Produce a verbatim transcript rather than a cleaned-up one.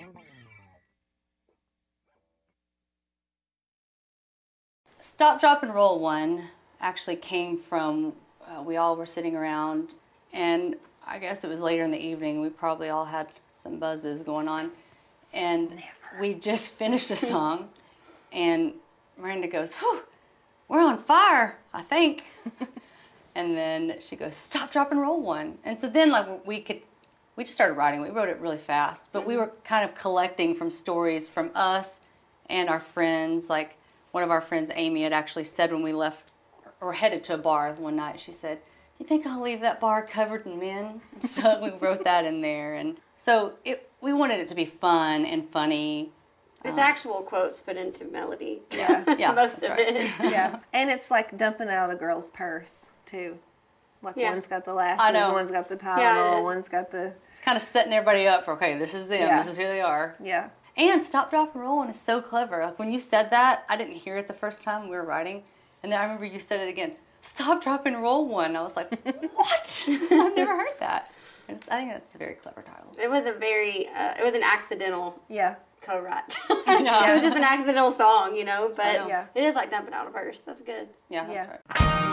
Stop, Drop, and Roll one actually came from, uh, we all were sitting around, and I guess it was later in the evening. We probably all had some buzzes going on. And Never. we just finished a song, and Miranda goes, whew, we're on fire, I think. And then she goes, stop, drop, and roll one. And so then, like, we could, we just started writing. We wrote it really fast, but mm-hmm. we were kind of collecting from stories from us and our friends. Like, one of our friends, Amy, had actually said when we left or headed to a bar one night, she said, you think I'll leave that bar covered in men? So we wrote that in there. And so it, we wanted it to be fun and funny. It's um, actual quotes put into melody. Yeah, yeah, most of right. it. Yeah, and it's like dumping out a girl's purse too. Like yeah. one's got the lashes, I know. one's got the title, yeah, one's got the. It's kind of setting everybody up for, okay, this is them, yeah. this is who they are. Yeah. And Stop, Drop, and Roll is so clever. Like when you said that, I didn't hear it the first time we were writing, and then I remember you said it again. Stop, Drop, and Roll one. I was like, what? I've never heard that. And I think that's a very clever title. It was a very, uh, it was an accidental. Yeah. Co-write. I know. It was just an accidental song, you know, but know. Yeah. it is like dumping out a verse. That's good. Yeah, that's yeah. right.